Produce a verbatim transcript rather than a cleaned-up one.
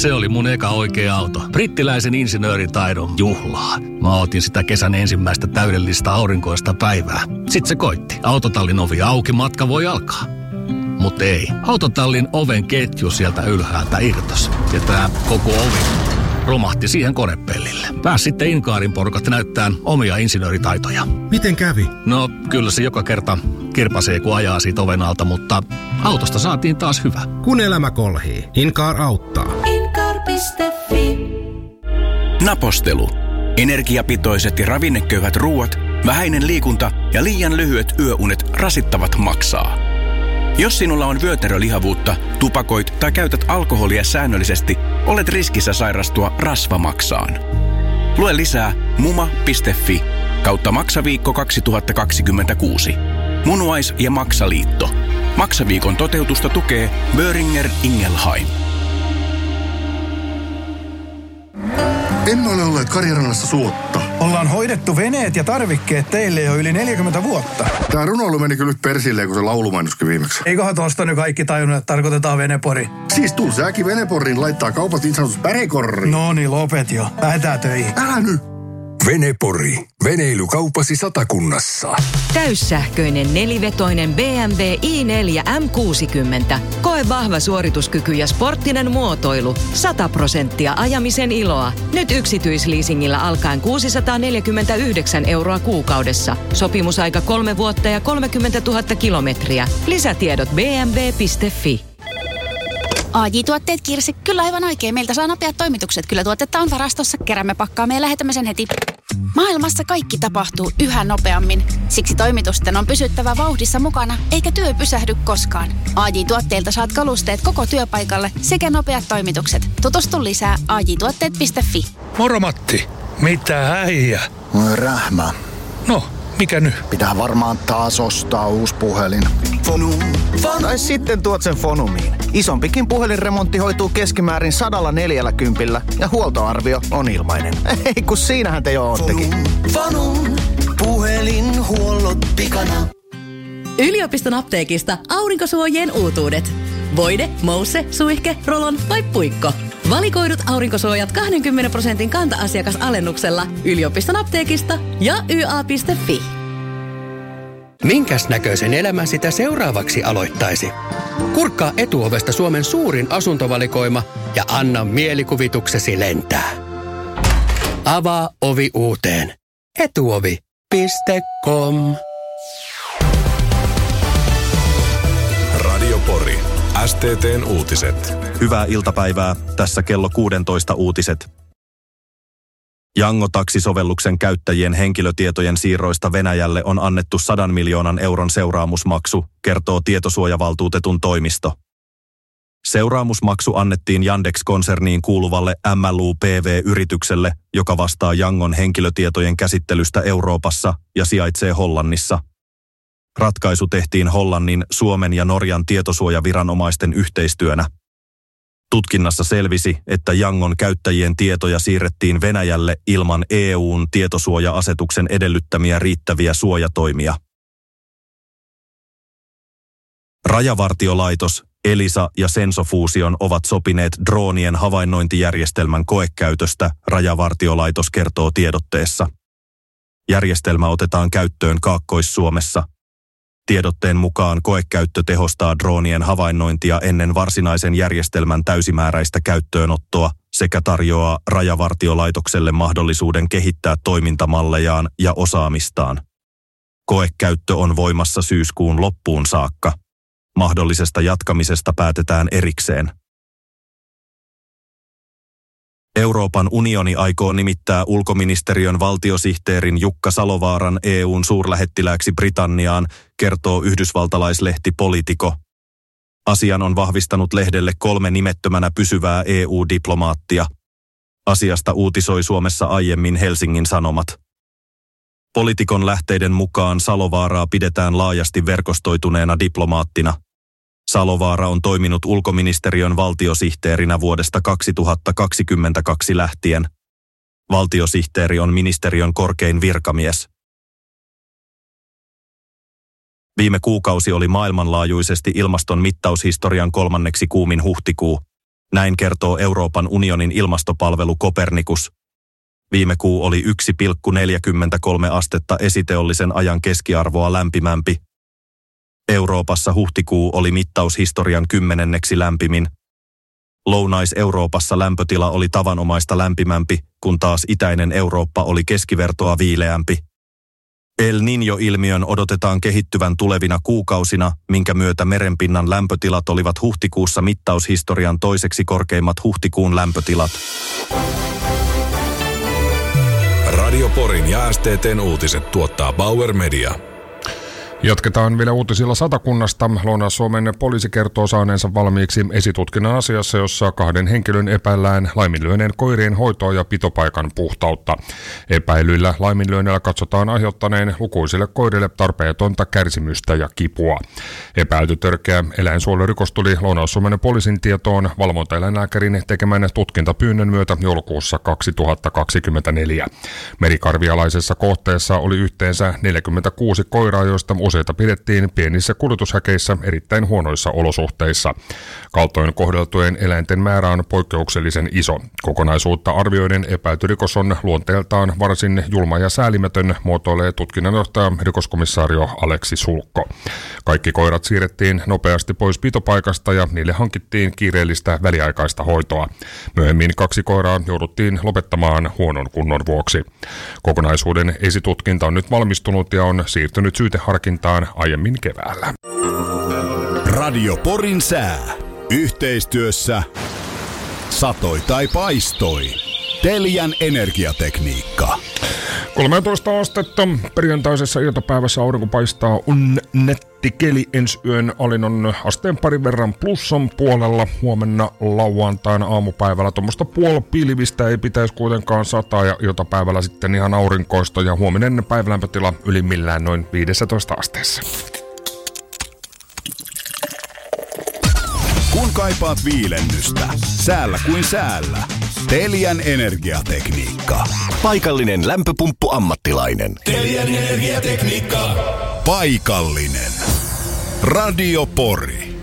Se oli mun eka oikea auto. Brittiläisen insinööritaidon juhlaa. Mä otin sitä kesän ensimmäistä täydellistä aurinkoista päivää. Sitten se koitti. Autotallin ovi auki, matka voi alkaa. Mutta ei. Autotallin oven ketju sieltä ylhäältä irtos. Ja tää koko ovi romahti siihen konepellille. Pääs sitten Inkaarin porukat näyttää omia insinööritaitoja. Miten kävi? No, kyllä se joka kerta kirpasee, kun ajaa siitä oven alta, mutta autosta saatiin taas hyvä. Kun elämä kolhii, Inkaar auttaa. Inkaar piste fi. Napostelu. Energiapitoiset ja ravinneköyhät ruuat, vähäinen liikunta ja liian lyhyet yöunet rasittavat maksaa. Jos sinulla on vyötärölihavuutta, tupakoit tai käytät alkoholia säännöllisesti, olet riskissä sairastua rasvamaksaan. Lue lisää muma piste fi kautta maksaviikko kaksituhattakaksikymmentäkuusi. Munuais- ja maksaliitto. Maksaviikon toteutusta tukee Boehringer Ingelheim. Emme ole olleet Karjarannassa suotta. Ollaan hoidettu veneet ja tarvikkeet teille jo yli neljäkymmentä vuotta. Tää runoilu meni kyllä nyt persilleen, kun se laulumainoskin viimeksi. Eiköhän tosta nyt kaikki tajunnut, että tarkoitetaan Venepori. Siis tuu säkin Veneporiin laittaa kaupat niin sanotus pärekorriin. No niin, lopet jo. Lähetään töihin. Älä nyt! Venepori. Veneilykaupasi Satakunnassa. Täyssähköinen nelivetoinen B M W i neljä M kuusikymmentä. Koe vahva suorituskyky ja sporttinen muotoilu. sata prosenttia ajamisen iloa. Nyt yksityisleasingillä alkaen kuusisataaneljäkymmentäyhdeksän euroa kuukaudessa. Sopimusaika kolme vuotta ja kolmekymmentätuhatta kilometriä. Lisätiedot b m w piste fi. A J-tuotteet Kirsi, kyllä aivan oikein. Meiltä saa nopeat toimitukset. Kyllä tuotetta on varastossa. Keräämme pakkaamme ja lähetämme sen heti. Maailmassa kaikki tapahtuu yhä nopeammin. Siksi toimitusten on pysyttävä vauhdissa mukana, eikä työ pysähdy koskaan. A J-tuotteilta saat kalusteet koko työpaikalle sekä nopeat toimitukset. Tutustu lisää a j tuotteet piste fi. Moro Matti, mitä äijä? Rähmä. No, mikä nyt? Pitää varmaan taas ostaa uusi puhelin. Fonum. Fonum. Tai sitten tuot sen Fonumiin. Isompikin puhelinremontti hoituu keskimäärin sadalla neljällä kympillä ja huoltoarvio on ilmainen. Ei kun siinähän te jo oottekin. Fonum. Puhelinhuollot pikana. Yliopiston apteekista aurinkosuojien uutuudet. Voide, mousse, suihke, rolon vai puikko. Valikoidut aurinkosuojat kaksikymmentä prosentin kanta-asiakasalennuksella yliopiston apteekista ja y a piste fi. Minkäs näköisen elämän sitä seuraavaksi aloittaisi? Kurkkaa Etuovesta Suomen suurin asuntovalikoima ja anna mielikuvituksesi lentää. Avaa ovi uuteen. etuovi piste com. Radio Pori. S T T:n uutiset. Hyvää iltapäivää. Tässä kello kuusitoista uutiset. Jango-taksisovelluksen käyttäjien henkilötietojen siirroista Venäjälle on annettu sadan miljoonan euron seuraamusmaksu, kertoo tietosuojavaltuutetun toimisto. Seuraamusmaksu annettiin Yandex-konserniin kuuluvalle M L U P V-yritykselle, joka vastaa Jangon henkilötietojen käsittelystä Euroopassa ja sijaitsee Hollannissa. Ratkaisu tehtiin Hollannin, Suomen ja Norjan tietosuojaviranomaisten yhteistyönä. Tutkinnassa selvisi, että Yangon käyttäjien tietoja siirrettiin Venäjälle ilman E U:n tietosuoja-asetuksen edellyttämiä riittäviä suojatoimia. Rajavartiolaitos, Elisa ja Sensofusion ovat sopineet droonien havainnointijärjestelmän koekäytöstä, Rajavartiolaitos kertoo tiedotteessa. Järjestelmä otetaan käyttöön Kaakkois-Suomessa. Tiedotteen mukaan koekäyttö tehostaa droonien havainnointia ennen varsinaisen järjestelmän täysimääräistä käyttöönottoa sekä tarjoaa Rajavartiolaitokselle mahdollisuuden kehittää toimintamallejaan ja osaamistaan. Koekäyttö on voimassa syyskuun loppuun saakka. Mahdollisesta jatkamisesta päätetään erikseen. Euroopan unioni aikoo nimittää ulkoministeriön valtiosihteerin Jukka Salovaaran E U:n suurlähettilääksi Britanniaan, kertoo yhdysvaltalaislehti Politico. Asian on vahvistanut lehdelle kolme nimettömänä pysyvää E U-diplomaattia. Asiasta uutisoi Suomessa aiemmin Helsingin Sanomat. Politikon lähteiden mukaan Salovaaraa pidetään laajasti verkostoituneena diplomaattina. Salovaara on toiminut ulkoministeriön valtiosihteerinä vuodesta kaksituhattakaksikymmentäkaksi lähtien. Valtiosihteeri on ministeriön korkein virkamies. Viime kuukausi oli maailmanlaajuisesti ilmaston mittaushistorian kolmanneksi kuumin huhtikuu. Näin kertoo Euroopan unionin ilmastopalvelu Copernicus. Viime kuu oli yksi pilkku neljäkymmentäkolme astetta esiteollisen ajan keskiarvoa lämpimämpi. Euroopassa huhtikuu oli mittaushistorian kymmenenneksi lämpimin. Lounais-Euroopassa lämpötila oli tavanomaista lämpimämpi, kun taas itäinen Eurooppa oli keskivertoa viileämpi. El Niño-ilmiön odotetaan kehittyvän tulevina kuukausina, minkä myötä merenpinnan lämpötilat olivat huhtikuussa mittaushistorian toiseksi korkeimmat huhtikuun lämpötilat. Radio Porin ja S T T:n uutiset tuottaa Bauer Media. Jatketaan vielä uutisilla Satakunnasta. Lounais-Suomen poliisi kertoo saaneensa valmiiksi esitutkinnan asiassa, jossa kahden henkilön epäillään laiminlyöneen koirien hoitoa ja pitopaikan puhtautta. Epäilyillä laiminlyönnillä katsotaan aiheuttaneen lukuisille koirille tarpeetonta kärsimystä ja kipua. Epäilty törkeä eläinsuojelurikos tuli Lounais-Suomen poliisin tietoon valvontaeläinlääkärin tekemän tutkintapyynnön myötä joulukuussa kaksituhattakaksikymmentäneljä. Merikarvialaisessa kohteessa oli yhteensä neljäkymmentäkuusi koiraa, joista useita pidettiin pienissä kuljetushäkeissä erittäin huonoissa olosuhteissa. Kaltoin kohdeltujen eläinten määrä on poikkeuksellisen iso. Kokonaisuutta arvioiden epäilty rikos on luonteeltaan varsin julma ja säälimätön, muotoilee tutkinnanjohtaja rikoskomissaario Aleksi Sulkko. Kaikki koirat siirrettiin nopeasti pois pitopaikasta ja niille hankittiin kiireellistä väliaikaista hoitoa. Myöhemmin kaksi koiraa jouduttiin lopettamaan huonon kunnon vuoksi. Kokonaisuuden esitutkinta on nyt valmistunut ja on siirtynyt syyteharkintaan aiemmin keväällä. Radio Porin sää. Yhteistyössä satoi tai paistoi. Telian energiatekniikka. kolmetoista astetta. Perjantaisessa iltapäivässä aurinko paistaa, on nettikeli. Ensi yön alinnon asteen parin verran plussan puolella. Huomenna lauantaina aamupäivällä tuommoista puolipilvistä ei pitäisi kuitenkaan sataa ja iltapäivällä sitten ihan aurinkoista ja huominen päivälämpötila ylimmillään noin viisitoista asteessa. Kun kaipaat viilennystä, säällä kuin säällä. Telian energiatekniikka. Paikallinen lämpöpumppu ammattilainen. Telian energiatekniikka. Paikallinen. Radio Pori.